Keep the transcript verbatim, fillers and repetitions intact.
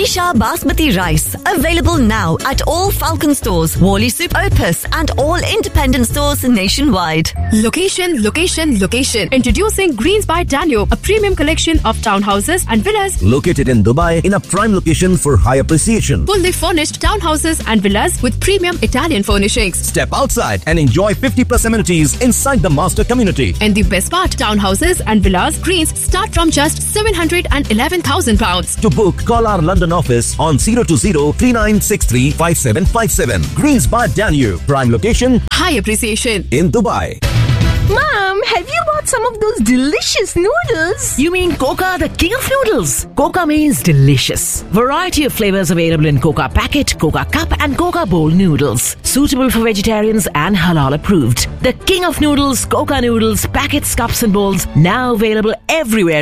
Isha Basmati Rice. Available now at all Falcon stores, Wally Soup Opus and all independent stores nationwide. Location, location, location. Introducing Greens by Danube, a premium collection of townhouses and villas located in Dubai in a prime location for high appreciation. Fully furnished townhouses and villas with premium Italian furnishings. Step outside and enjoy fifty plus amenities inside the master community. And the best part, townhouses and villas Greens start from just seven hundred eleven thousand pounds. To book, call our London office on zero two zero, three nine six three, five seven five seven. Greens by Danube, prime location, high appreciation in Dubai. Mom, have you bought some of those delicious noodles? You mean Coca, the king of noodles? Coca means delicious. Variety of flavors available in Coca packet, Coca cup and Coca bowl noodles. Suitable for vegetarians and halal approved. The king of noodles, Coca noodles, packets, cups and bowls, now available everywhere.